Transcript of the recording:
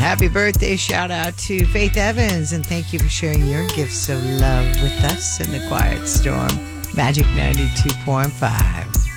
Happy birthday shout out to Faith Evans, and thank you for sharing your gifts of love with us in the Quiet Storm. Magic 92.5.